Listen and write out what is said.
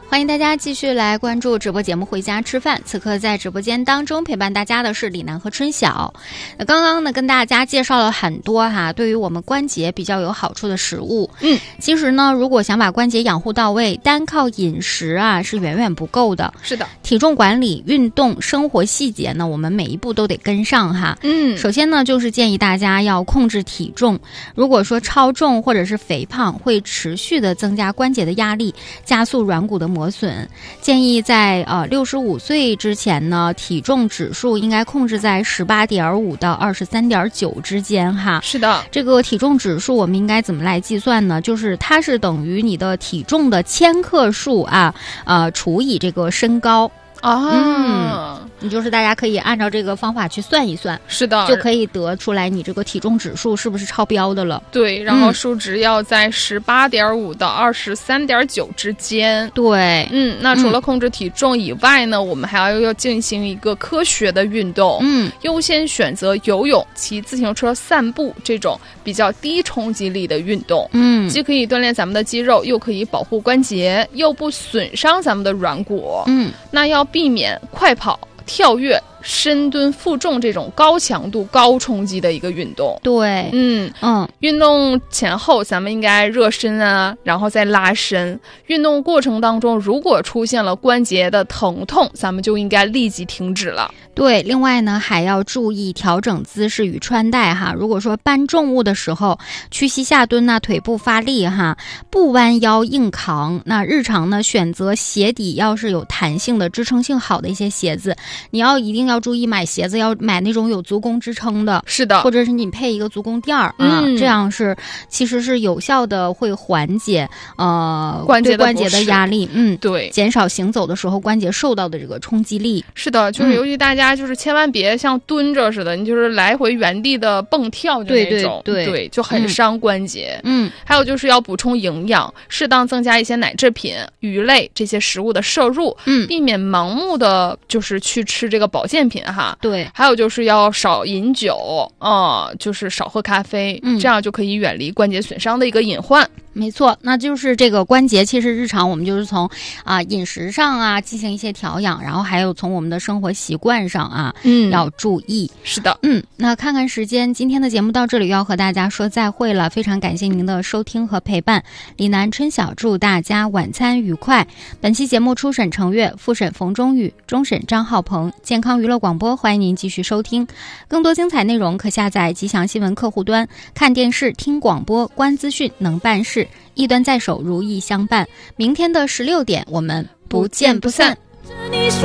欢迎大家继续来关注直播节目《回家吃饭》。此刻在直播间当中陪伴大家的是李楠和春晓。刚刚呢跟大家介绍了很多对于我们关节比较有好处的食物。其实呢，如果想把关节养护到位，单靠饮食是远远不够的。 是的， 体重管理、运动、生活细节呢，我们每一步都得跟上哈。首先呢，就是建议大家要控制体重。如果说超重或者是肥胖，会持续的增加关节的压力，加速软骨的磨损。建议在65岁之前呢，体重指数应该控制在18.5到23.9之间哈。 是的， 这个体重指数我们应该怎么来计算呢？就是它是等于你的体重的千克数除以这个身高。你就是大家可以按照这个方法去算一算， 是的， 就可以得出来你这个体重指数是不是超标的了。 对，然后数值要在18.5到23.9之间。 对， 那除了控制体重以外呢，我们还要进行一个科学的运动。优先选择游泳、骑自行车、散步这种比较低冲击力的运动。既可以锻炼咱们的肌肉，又可以保护关节，又不损伤咱们的软骨。那要避免快跑、跳跃、深蹲、负重这种高强度、高冲击的一个运动。 对， 运动前后咱们应该热身然后再拉伸。运动过程当中，如果出现了关节的疼痛，咱们就应该立即停止了。 对，另外呢，还要注意调整姿势与穿戴哈。如果说搬重物的时候，屈膝下蹲腿部发力不弯腰硬扛。那日常呢，选择鞋底要是有弹性的、支撑性好的一些鞋子。你一定要注意买鞋子，要买那种有足弓支撑的。 是的， 或者是你配一个足弓垫儿这样其实是有效的会缓解关节的压力。 对， 减少行走的时候关节受到的这个冲击力。 是的，就是尤其大家就是千万别像蹲着似的，你就是来回原地的蹦跳就那种。对，就很伤关节。还有就是要补充营养，适当增加一些奶制品、鱼类这些食物的摄入。避免盲目的就是去吃这个保健品哈。 对， 还有就是要少饮酒就是少喝咖啡。这样就可以远离关节损伤的一个隐患。 没错，那就是这个关节，其实日常我们就是从饮食上进行一些调养，然后还有从我们的生活习惯上要注意。 是的， 那看看时间，今天的节目到这里要和大家说再会了，非常感谢您的收听和陪伴。李楠、春晓祝大家晚餐愉快。本期节目初审程月，复审冯中宇，终审张浩鹏，健康娱乐广播，欢迎您继续收听。更多精彩内容可下载吉祥新闻客户端，看电视、听广播、观资讯，能办事。一端在手，如意相伴。明天的16点，我们不见不散。